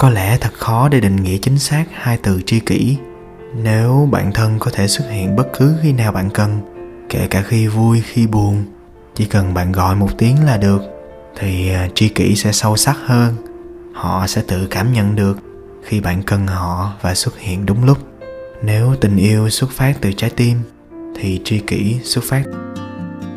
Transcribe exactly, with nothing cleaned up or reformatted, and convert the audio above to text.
Có lẽ thật khó để định nghĩa chính xác hai từ tri kỷ. Nếu bạn thân có thể xuất hiện bất cứ khi nào bạn cần, kể cả khi vui khi buồn, chỉ cần bạn gọi một tiếng là được, thì tri kỷ sẽ sâu sắc hơn. Họ sẽ tự cảm nhận được khi bạn cần họ và xuất hiện đúng lúc. Nếu tình yêu xuất phát từ trái tim thì tri kỷ xuất phát